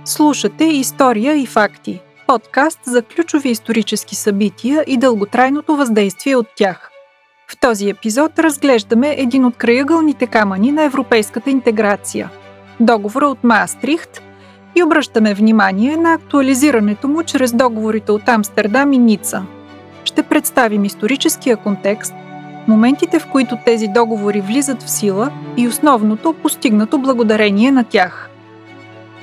Слушате История и факти, подкаст за ключови исторически събития и дълготрайното въздействие от тях. В този епизод разглеждаме един от краягълните камъни на европейската интеграция – договора от Маастрихт, и обръщаме внимание на актуализирането му чрез договорите от Амстердам и Ница. Ще представим историческия контекст, моментите, в които тези договори влизат в сила и основното, постигнато благодарение на тях.